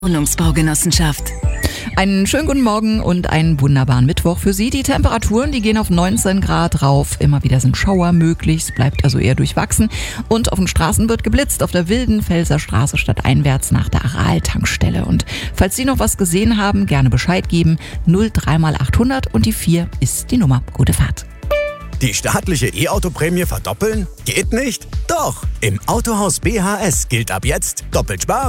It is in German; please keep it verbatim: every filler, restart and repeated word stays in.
Wohnungsbaugenossenschaft. Einen schönen guten Morgen und einen wunderbaren Mittwoch für Sie. Die Temperaturen, die gehen auf neunzehn Grad rauf. Immer wieder sind Schauer möglich. Es bleibt also eher durchwachsen. Und auf den Straßen wird geblitzt. Auf der Wildenfelser Straße stadteinwärts nach der Aral-Tankstelle. Und falls Sie noch was gesehen haben, gerne Bescheid geben. null drei mal achthundert und die vier ist die Nummer. Gute Fahrt. Die staatliche E-Auto-Prämie verdoppeln? Geht nicht? Doch! Im Autohaus B H S gilt ab jetzt doppelt sparen.